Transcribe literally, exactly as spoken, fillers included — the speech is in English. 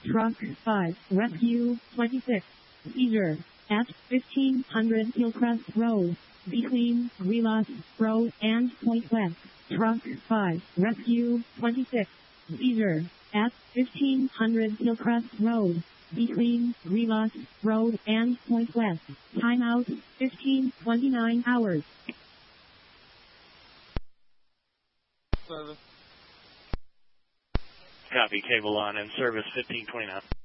Truck five, Rescue twenty-six, seizure at fifteen hundred Hillcrest Road, between Greeley Road and Point West. Truck five, Rescue twenty-six, seizure at fifteen hundred Hillcrest Road, between Greeley Road and Point West. Timeout fifteen twenty-nine hours. Service. Copy, cable on and service fifteen twenty-nine.